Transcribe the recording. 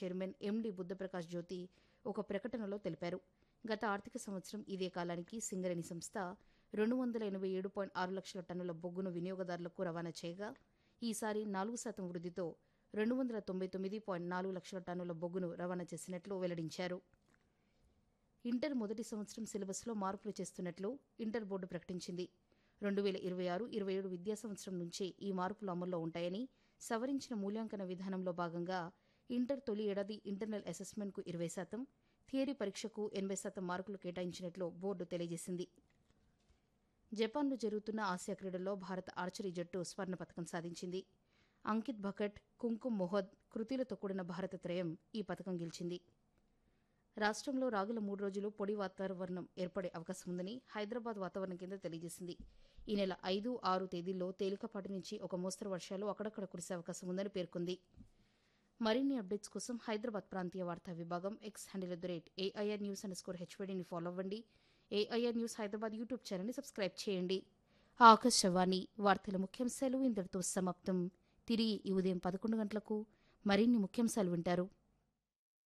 Chairman MD Buddha Prakash జ్యోతి ఒక ప్రకటనలో తెలిపారు. గత ఆర్థిక సంవత్సరం ఇదే కాలానికి సింగరేణి సంస్థ 287.6 లక్షల టన్నుల బొగ్గును వినియోగదారులకు రవాణా చేయగా ఈసారి 4% వృద్ధితో 299.4 లక్షల టన్నుల బొగ్గును రవాణా చేసినట్లు వెల్లడించారు. ఇంటర్ మొదటి సంవత్సరం సిలబస్లో మార్పులు చేస్తున్నట్లు ఇంటర్ బోర్డు ప్రకటించింది. 2026-27 విద్యా సంవత్సరం నుంచి ఈ మార్పులు అమల్లో ఉంటాయని, సవరించిన మూల్యాంకన విధానంలో భాగంగా ఇంటర్ తొలి ఏడాది ఇంటర్నల్ అసెస్మెంట్కు 20%, థియరీ పరీక్షకు 80% మార్కులు కేటాయించినట్లు బోర్డు తెలియజేసింది. జపాన్లో జరుగుతున్న ఆసియా క్రీడల్లో భారత ఆర్చరీ జట్టు స్వర్ణ పతకం సాధించింది. అంకిత్ భకట్, కుంకుమ్ మొహద్ కృతీలతో కూడిన భారత త్రయం ఈ పతకం గెలిచింది. రాష్ట్రంలో రాగల 3 రోజులు పొడి వాతావరణం ఏర్పడే అవకాశం ఉందని హైదరాబాద్ వాతావరణ కేంద్రం తెలియజేసింది. ఈ నెల 5, 6 తేదీల్లో తేలికపాటి నుంచి ఒక మోస్తరు వర్షాలు అక్కడక్కడ కురిసే అవకాశం ఉందని పేర్కొంది. మరిన్ని అప్డేట్స్ కోసం హైదరాబాద్ ప్రాంతీయ వార్తా విభాగం ఎక్స్ హ్యాండిల్ @AIRnews_HPDని ఫాలో అవ్వండి. AIR న్యూస్ హైదరాబాద్ యూట్యూబ్ ఛానల్ని సబ్స్క్రైబ్ చేయండి. ఆకాశవాణి వార్తల ముఖ్యాంశాలు ఇంతటితో సమాప్తం. తిరిగి ఈ ఉదయం 11 గంటలకు మరిన్ని ముఖ్యాంశాలు వింటారు.